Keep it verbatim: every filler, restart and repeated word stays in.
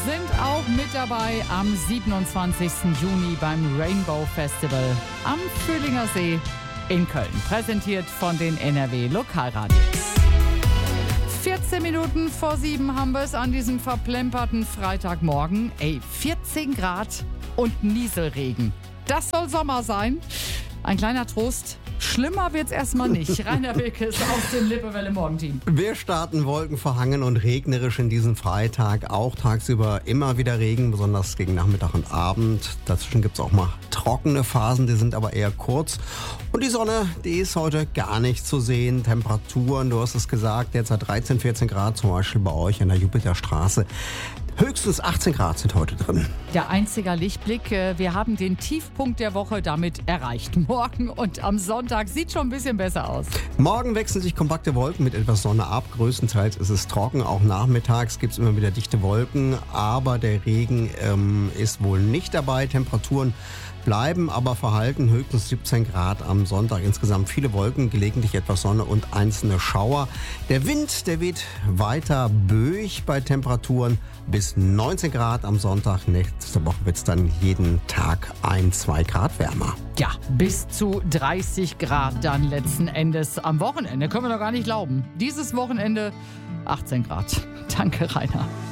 sind auch mit dabei am siebenundzwanzigsten Juni beim Rainbow Festival am Fühlinger See in Köln. Präsentiert von den N R W Lokalradios. vierzehn Minuten vor sieben haben wir es an diesem verplemperten Freitagmorgen. Ey, vierzehn Grad und Nieselregen. Das soll Sommer sein. Ein kleiner Trost. Schlimmer wird's erstmal nicht. Rainer Wilkes aus dem Lippewelle Morgenteam. Wir starten wolkenverhangen und regnerisch in diesen Freitag. Auch tagsüber immer wieder Regen, besonders gegen Nachmittag und Abend. Dazwischen gibt's auch mal trockene Phasen, die sind aber eher kurz. Und die Sonne, die ist heute gar nicht zu sehen. Temperaturen, du hast es gesagt, derzeit dreizehn, vierzehn Grad, zum Beispiel bei euch an der Jupiterstraße. Höchstens achtzehn Grad sind heute drin. Der einzige Lichtblick, wir haben den Tiefpunkt der Woche damit erreicht. Morgen und am Sonntag sieht schon ein bisschen besser aus. Morgen wechseln sich kompakte Wolken mit etwas Sonne ab. Größtenteils ist es trocken. Auch nachmittags gibt es immer wieder dichte Wolken. Aber der Regen ähm, ist wohl nicht dabei. Temperaturen bleiben aber verhalten, höchstens siebzehn Grad am Sonntag. Insgesamt viele Wolken, gelegentlich etwas Sonne und einzelne Schauer. Der Wind, der weht weiter böig bei Temperaturen bis neunzehn Grad am Sonntag. Nächste Woche wird es dann jeden Tag ein, zwei Grad wärmer. Ja, bis zu dreißig Grad dann letzten Endes am Wochenende. Können wir doch gar nicht glauben. Dieses Wochenende achtzehn Grad. Danke, Rainer.